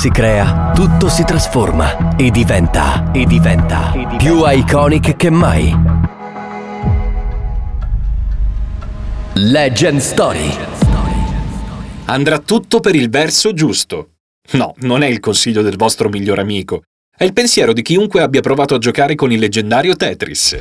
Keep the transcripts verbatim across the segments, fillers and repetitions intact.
si crea, tutto si trasforma e diventa, e diventa, e diventa più iconic che mai. Legend Story. Andrà tutto per il verso giusto. No, non è il consiglio del vostro miglior amico. È il pensiero di chiunque abbia provato a giocare con il leggendario Tetris.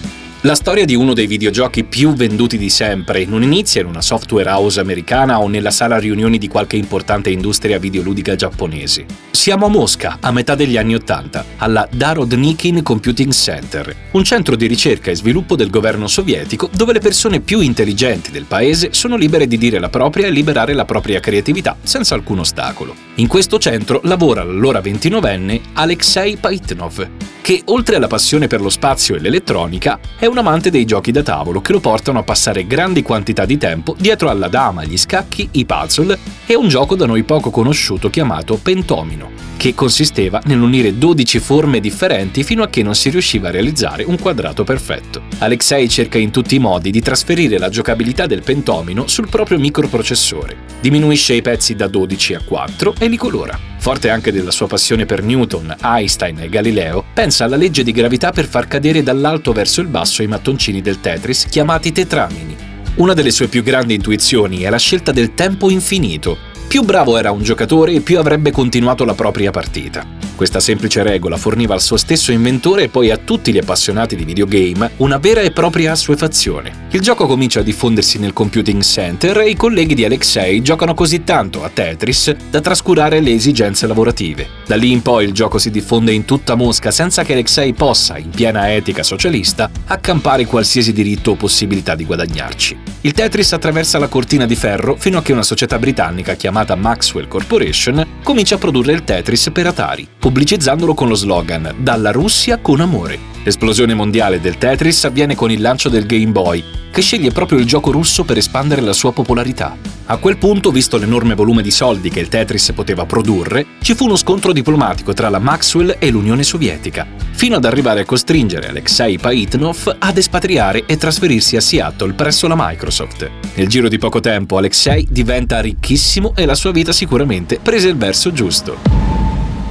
La storia di uno dei videogiochi più venduti di sempre non inizia in una software house americana o nella sala riunioni di qualche importante industria videoludica giapponese. Siamo a Mosca, a metà degli anni Ottanta, alla Narodnikin Computing Center, un centro di ricerca e sviluppo del governo sovietico dove le persone più intelligenti del paese sono libere di dire la propria e liberare la propria creatività senza alcun ostacolo. In questo centro lavora l'allora ventinovenne Alexei Paitnov, che oltre alla passione per lo spazio e l'elettronica è un amante dei giochi da tavolo che lo portano a passare grandi quantità di tempo dietro alla dama, gli scacchi, i puzzle e un gioco da noi poco conosciuto chiamato pentomino, che consisteva nell'unire dodici forme differenti fino a che non si riusciva a realizzare un quadrato perfetto. Alexei cerca in tutti i modi di trasferire la giocabilità del pentomino sul proprio microprocessore, diminuisce i pezzi da dodici a quattro e li colora. Forte anche della sua passione per Newton, Einstein e Galileo, pensa alla legge di gravità per far cadere dall'alto verso il basso i mattoncini del Tetris chiamati tetramini. Una delle sue più grandi intuizioni è la scelta del tempo infinito. Più bravo era un giocatore, più avrebbe continuato la propria partita. Questa semplice regola forniva al suo stesso inventore e poi a tutti gli appassionati di videogame una vera e propria assuefazione. Il gioco comincia a diffondersi nel computing center e i colleghi di Alexei giocano così tanto a Tetris da trascurare le esigenze lavorative. Da lì in poi il gioco si diffonde in tutta Mosca senza che Alexei possa, in piena etica socialista, accampare qualsiasi diritto o possibilità di guadagnarci. Il Tetris attraversa la cortina di ferro fino a che una società britannica chiamata Maxwell Corporation comincia a produrre il Tetris per Atari, pubblicizzandolo con lo slogan «Dalla Russia con amore». L'esplosione mondiale del Tetris avviene con il lancio del Game Boy, che sceglie proprio il gioco russo per espandere la sua popolarità. A quel punto, visto l'enorme volume di soldi che il Tetris poteva produrre, ci fu uno scontro diplomatico tra la Maxwell e l'Unione Sovietica, fino ad arrivare a costringere Alexei Paitnov ad espatriare e trasferirsi a Seattle presso la Microsoft. Nel giro di poco tempo Alexei diventa ricchissimo e la sua vita sicuramente prese il verso giusto.